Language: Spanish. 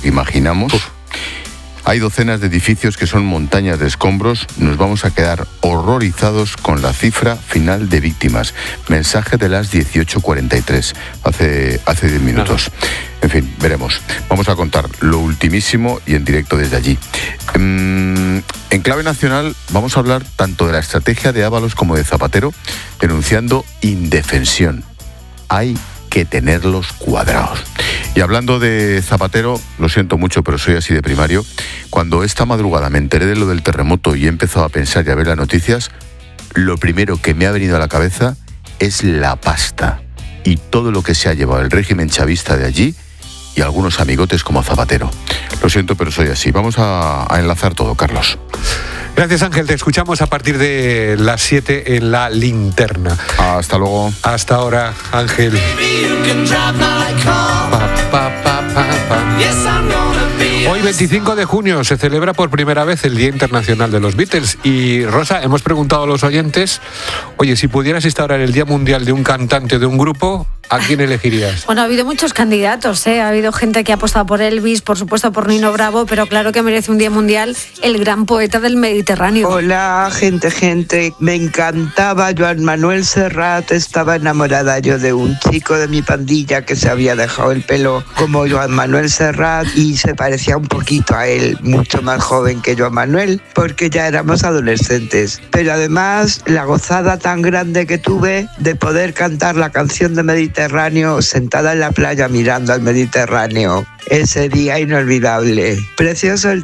que imaginamos. Hay docenas de edificios que son montañas de escombros. Nos vamos a quedar horrorizados con la cifra final de víctimas. Mensaje de las 18:43, hace 10 minutos. En fin, veremos. Vamos a contar lo ultimísimo y en directo desde allí. En clave nacional vamos a hablar tanto de la estrategia de Ábalos como de Zapatero, denunciando indefensión. Hay que tenerlos cuadrados. Y hablando de Zapatero, lo siento mucho, pero soy así de primario. Cuando esta madrugada me enteré de lo del terremoto y he empezado a pensar y a ver las noticias, lo primero que me ha venido a la cabeza es la pasta y todo lo que se ha llevado el régimen chavista de allí y algunos amigotes como Zapatero. Lo siento, pero soy así. Vamos a enlazar todo, Carlos. Gracias, Ángel. Te escuchamos a partir de las 7 en La Linterna. Hasta luego. Hasta ahora, Ángel. Hoy, 25 de junio, se celebra por primera vez el Día Internacional de los Beatles. Y, Rosa, hemos preguntado a los oyentes, oye, si pudieras instaurar el Día Mundial de un cantante de un grupo, ¿a quién elegirías? Bueno, ha habido muchos candidatos, ¿eh? Ha habido gente que ha apostado por Elvis, por supuesto por Nino Bravo, pero claro que merece un Día Mundial el gran poeta del Mediterráneo. Hola, gente. Me encantaba Joan Manuel Serrat. Estaba enamorada yo de un chico de mi pandilla que se había dejado el pelo como Joan Manuel Serrat y se parecía un poquito a él, mucho más joven que Joan Manuel, porque ya éramos adolescentes. Pero además, la gozada tan grande que tuve de poder cantar la canción de Mediterráneo sentada en la playa mirando al Mediterráneo. Ese día inolvidable. Precioso el